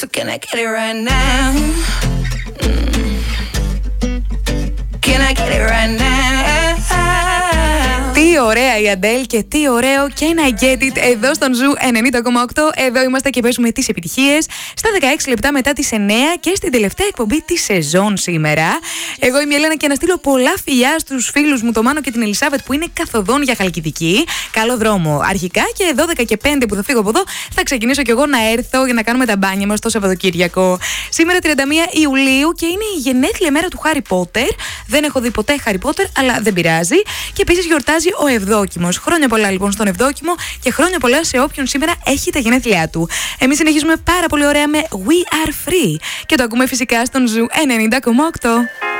So can I get it right now? Can I get it right now? Τι ωραία η Αντέλ και τι ωραίο και να get it εδώ στον Ζου 90,8. Εδώ είμαστε και παίζουμε τις επιτυχίες στα 16 λεπτά μετά τις 9 και στην τελευταία εκπομπή της σεζόν σήμερα. Εγώ είμαι η Ελένα και να στείλω πολλά φιλιά στους φίλους μου, το Μάνο και την Ελισάβετ που είναι καθοδόν για Χαλκιδική. Καλό δρόμο αρχικά και 12 και 5 που θα φύγω από εδώ θα ξεκινήσω κι εγώ να έρθω για να κάνουμε τα μπάνια μας το Σαββατοκύριακο. Σήμερα 31 Ιουλίου και είναι η γενέθλια μέρα του Χάρι Πότερ. Δεν έχω δει ποτέ Χάρι Πότερ, αλλά δεν πειράζει. Και επίσης γιορτάζει ο Ευδόκιμος. Χρόνια πολλά λοιπόν στον Ευδόκιμο και χρόνια πολλά σε όποιον σήμερα έχει τα γενέθλιά του. Εμείς συνεχίζουμε πάρα πολύ ωραία με We Are Free και το ακούμε φυσικά στον Ζου 90,8.